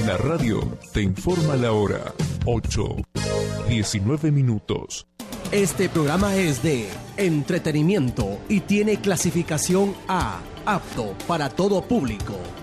La radio te informa la hora. 8:19 minutos. Este programa es de entretenimiento y tiene clasificación A, apto para todo público.